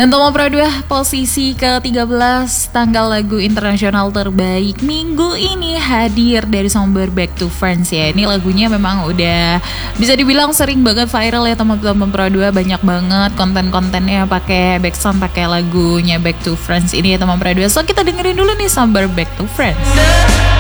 Dan Toma Pradua posisi ke-13 tanggal lagu internasional terbaik minggu ini hadir dari Somber Back to Friends ya. Ini lagunya memang udah bisa dibilang sering banget viral ya Toma Pradua, banyak banget konten-kontennya pakai backsound pakai lagunya Back to Friends ini ya Toma Pradua. So kita dengerin dulu nih Somber Back to Friends.